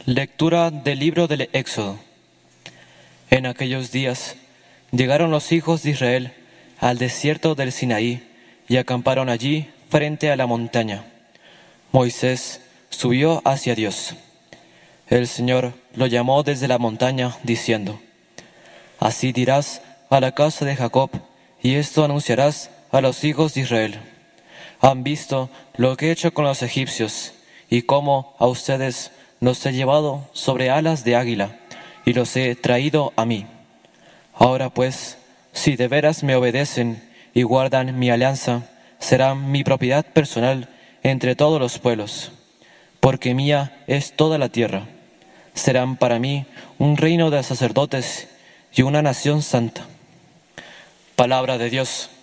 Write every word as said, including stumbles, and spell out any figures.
Lectura del libro del Éxodo. En aquellos días llegaron los hijos de Israel al desierto del Sinaí y acamparon allí frente a la montaña. Moisés subió hacia Dios. El Señor lo llamó desde la montaña, diciendo: Así dirás a la casa de Jacob, y esto anunciarás a los hijos de Israel. Han visto lo que he hecho con los egipcios, y cómo a ustedes los he llevado sobre alas de águila, y los he traído a mí. Ahora pues, si de veras me obedecen y guardan mi alianza, serán mi propiedad personal entre todos los pueblos, porque mía es toda la tierra. Serán para mí un reino de sacerdotes y una nación santa. Palabra de Dios.